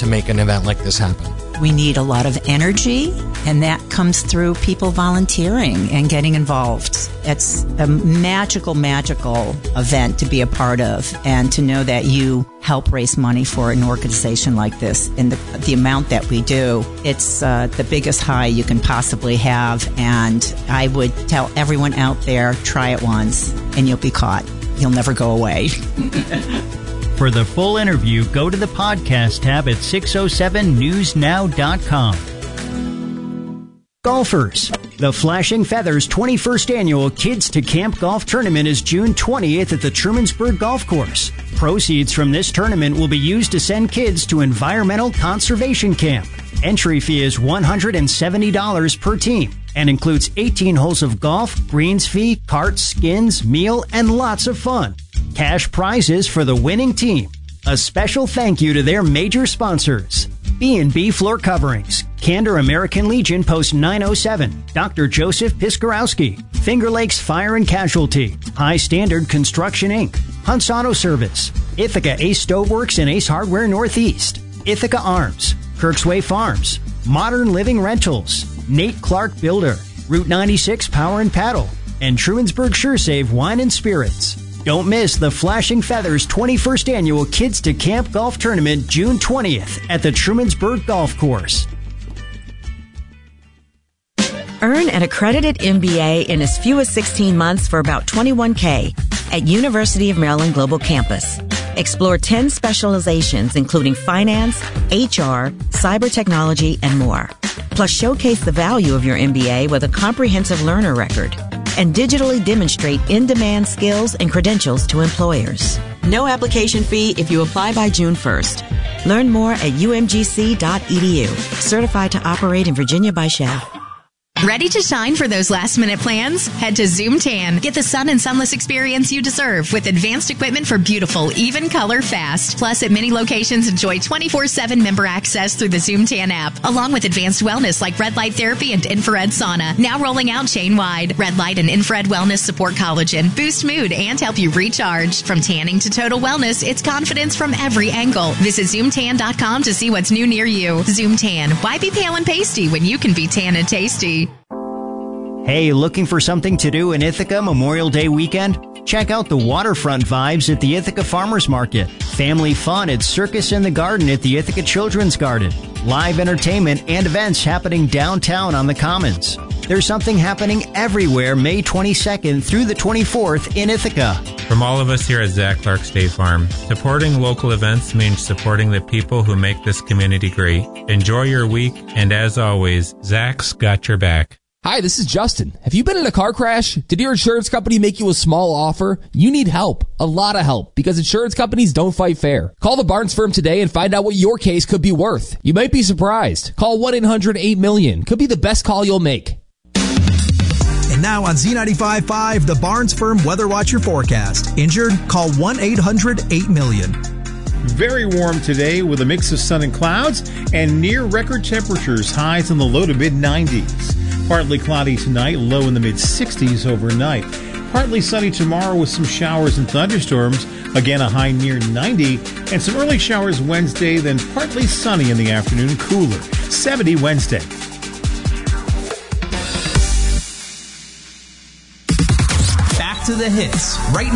to make an event like this happen? We need a lot of energy, and that comes through people volunteering and getting involved. It's a magical event to be a part of, and to know that you help raise money for an organization like this in the amount that we do. It's the biggest high you can possibly have, and I would tell everyone out there, try it once, and you'll be caught. You'll never go away. For the full interview, go to the podcast tab at 607newsnow.com. Golfers, the Flashing Feathers 21st Annual Kids to Camp Golf Tournament is June 20th at the Trumansburg Golf Course. Proceeds from this tournament will be used to send kids to Environmental Conservation Camp. Entry fee is $170 per team and includes 18 holes of golf, greens fee, carts, skins, meal, and lots of fun. Cash prizes for the winning team. A special thank you to their major sponsors: B&B Floor Coverings, Candor American Legion Post 907, Dr. Joseph Piskarowski, Finger Lakes Fire and Casualty, High Standard Construction Inc., Hunt's Auto Service, Ithaca Ace Stoveworks and Ace Hardware Northeast, Ithaca Arms, Kirksway Farms, Modern Living Rentals, Nate Clark Builder, Route 96 Power and Paddle, and Trumansburg SureSave Wine and Spirits. Don't miss the Flashing Feathers 21st Annual Kids to Camp Golf Tournament June 20th at the Trumansburg Golf Course. Earn an accredited MBA in as few as 16 months for about $21K at University of Maryland Global Campus. Explore 10 specializations including finance, HR, cyber technology, and more. Plus, showcase the value of your MBA with a comprehensive learner record and digitally demonstrate in-demand skills and credentials to employers. No application fee if you apply by June 1st. Learn more at umgc.edu. Certified to operate in Virginia by Chev. Ready to shine for those last-minute plans? Head to Zoom Tan. Get the sun and sunless experience you deserve with advanced equipment for beautiful, even color fast. Plus, at many locations, enjoy 24/7 member access through the Zoom Tan app, along with advanced wellness like red light therapy and infrared sauna. Now rolling out chain-wide. Red light and infrared wellness support collagen, boost mood, and help you recharge. From tanning to total wellness, it's confidence from every angle. Visit ZoomTan.com to see what's new near you. Zoom Tan. Why be pale and pasty when you can be tan and tasty? Hey, looking for something to do in Ithaca Memorial Day weekend? Check out the waterfront vibes at the Ithaca Farmers Market. Family fun at Circus in the Garden at the Ithaca Children's Garden. Live entertainment and events happening downtown on the Commons. There's something happening everywhere May 22nd through the 24th in Ithaca. From all of us here at Zach Clark State Farm, supporting local events means supporting the people who make this community great. Enjoy your week, and as always, Zach's got your back. Hi, this is Justin. Have you been in a car crash? Did your insurance company make you a small offer? You need help. A lot of help, because insurance companies don't fight fair. Call the Barnes firm today and find out what your case could be worth. You might be surprised. Call 1-800-8-MILLION. Could be the best call you'll make. And now on Z95.5, the Barnes Firm Weather Watcher forecast. Injured? Call 1-800-8-MILLION. Very warm today with a mix of sun and clouds and near record temperatures, highs in the low to mid-90s. Partly cloudy tonight, low in the mid-60s overnight. Partly sunny tomorrow with some showers and thunderstorms. Again, a high near 90. And some early showers Wednesday, then partly sunny in the afternoon, cooler. 70 Wednesday. Back to the hits right now.